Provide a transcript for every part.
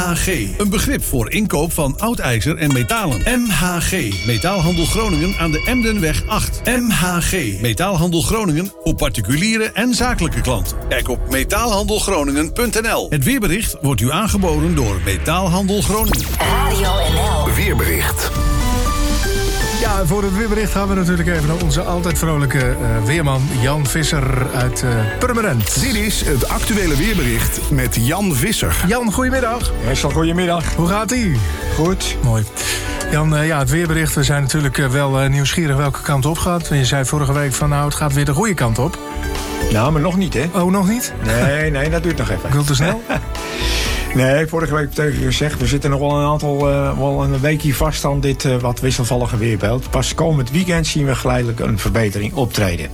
MHG, een begrip voor inkoop van oud ijzer en metalen. MHG, Metaalhandel Groningen aan de Emdenweg 8. MHG, Metaalhandel Groningen voor particuliere en zakelijke klanten. Kijk op metaalhandelgroningen.nl. Het weerbericht wordt u aangeboden door Metaalhandel Groningen. Radio NL. Weerbericht. Ja, voor het weerbericht gaan we natuurlijk even naar onze altijd vrolijke weerman Jan Visser uit Purmerend. Dit is het actuele weerbericht met Jan Visser. Jan, goedemiddag. Meestal goedemiddag. Hoe gaat ie? Goed. Mooi. Jan, het weerbericht, we zijn natuurlijk wel nieuwsgierig welke kant op gaat. Je zei vorige week van het gaat weer de goede kant op. Nou, maar nog niet, hè? Oh, nog niet? Nee, dat duurt nog even. Ik wil te snel? Nee, vorige week tegen je gezegd, we zitten nog wel een aantal, wel een weekje vast aan dit wat wisselvallige weerbeeld. Pas komend weekend zien we geleidelijk een verbetering optreden.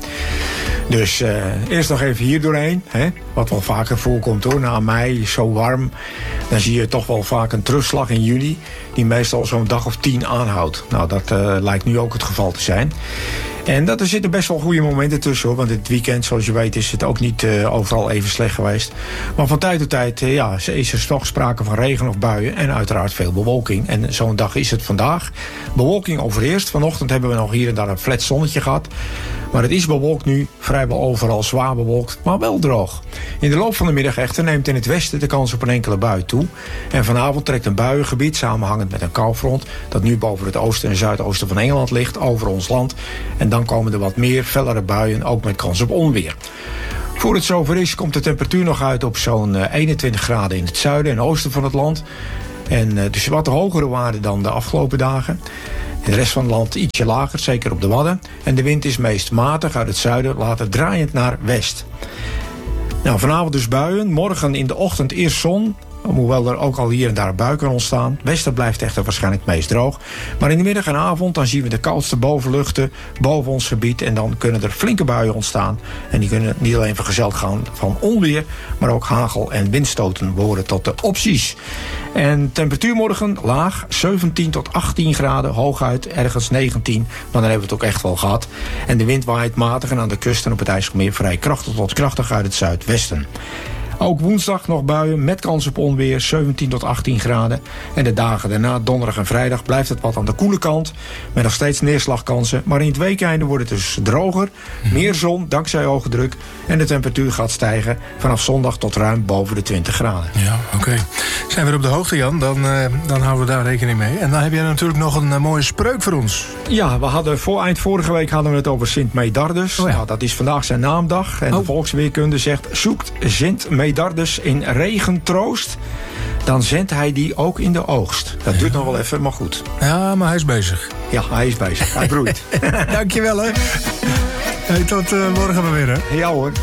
Dus eerst nog even hier doorheen, hè? Wat wel vaker voorkomt hoor. Na mei, zo warm, dan zie je toch wel vaak een terugslag in juli, die meestal zo'n dag of 10 aanhoudt. Nou, dat lijkt nu ook het geval te zijn. En er zitten best wel goede momenten tussen hoor. Want dit weekend, zoals je weet, is het ook niet overal even slecht geweest. Maar van tijd tot tijd is er toch sprake van regen of buien. En uiteraard veel bewolking. En zo'n dag is het vandaag. Bewolking overheerst. Vanochtend hebben we nog hier en daar een flat zonnetje gehad. Maar het is bewolkt nu, vrijwel overal zwaar bewolkt, maar wel droog. In de loop van de middag echter neemt in het westen de kans op een enkele bui toe. En vanavond trekt een buiengebied samenhangend met een koufront, dat nu boven het oosten en zuidoosten van Engeland ligt, over ons land. En dan komen er wat meer fellere buien, ook met kans op onweer. Voor het zover is, komt de temperatuur nog uit op zo'n 21 graden in het zuiden en oosten van het land. En dus wat hogere waarden dan de afgelopen dagen. In de rest van het land ietsje lager, zeker op de Wadden. En de wind is meest matig uit het zuiden, later draaiend naar west. Nou, vanavond dus buien. Morgen in de ochtend eerst zon. Hoewel er ook al hier en daar een bui kan ontstaan. Westen blijft echter waarschijnlijk het meest droog. Maar in de middag en avond dan zien we de koudste bovenluchten boven ons gebied. En dan kunnen er flinke buien ontstaan. En die kunnen niet alleen vergezeld gaan van onweer, maar ook hagel en windstoten behoren tot de opties. En temperatuur morgen laag, 17 tot 18 graden, hooguit ergens 19. Maar dan hebben we het ook echt wel gehad. En de wind waait matig en aan de kust en op het IJsselmeer vrij krachtig tot krachtig uit het zuidwesten. Ook woensdag nog buien met kans op onweer, 17 tot 18 graden. En de dagen daarna, donderdag en vrijdag, blijft het wat aan de koele kant. Met nog steeds neerslagkansen. Maar in het weekeinde wordt het dus droger. Meer zon, dankzij hoge druk. En de temperatuur gaat stijgen vanaf zondag tot ruim boven de 20 graden. Ja, oké. Zijn we weer op de hoogte, Jan? Dan houden we daar rekening mee. En dan heb jij natuurlijk nog een mooie spreuk voor ons. Ja, we hadden eind vorige week hadden we het over Sint Medardus. Oh ja. Nou, dat is vandaag zijn naamdag. En de volksweerkunde zegt, zoekt Sint Medardus in regentroost, dan zendt hij die ook in de oogst. Dat duurt nog wel even, maar goed. Ja, maar hij is bezig. Ja, hij is bezig. Hij broeit. Dankjewel, hè. Hey, tot morgen maar weer, hè. Ja hoor.